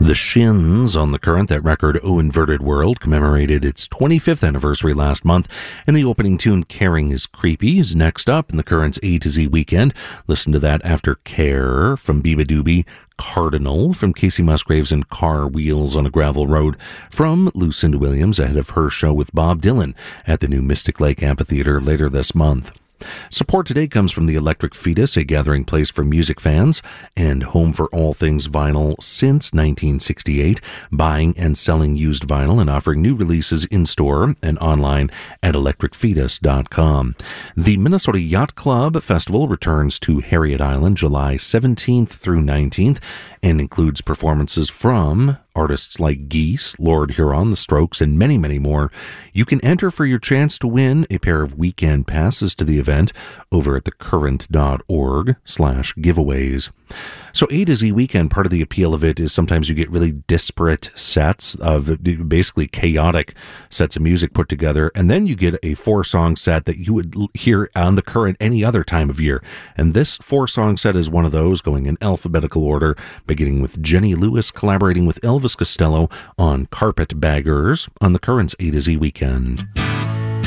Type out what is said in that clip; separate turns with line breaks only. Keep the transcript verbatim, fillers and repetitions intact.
The Shins on the Current, that record O Inverted World, commemorated its twenty-fifth anniversary last month, and the opening tune Caring is Creepy is next up in the Current's A to Z Weekend. Listen to that after Care from Biba Doobie, Cardinal from Casey Musgraves, and Car Wheels on a Gravel Road from Lucinda Williams ahead of her show with Bob Dylan at the new Mystic Lake Amphitheater later this month. Support today comes from the Electric Fetus, a gathering place for music fans and home for all things vinyl since nineteen sixty-eight, buying and selling used vinyl and offering new releases in-store and online at electric fetus dot com. The Minnesota Yacht Club Festival returns to Harriet Island July seventeenth through nineteenth and includes performances from artists like Geese, Lord Huron, The Strokes, and many, many more. You can enter for your chance to win a pair of weekend passes to the event over at thecurrent.org slash giveaways. So A to Z Weekend, part of the appeal of it is sometimes you get really disparate sets of basically chaotic sets of music put together, and then you get a four-song set that you would hear on the Current any other time of year. And this four-song set is one of those, going in alphabetical order, beginning with Jenny Lewis collaborating with Elvis Costello on Carpetbaggers on the Current's A to Z Weekend.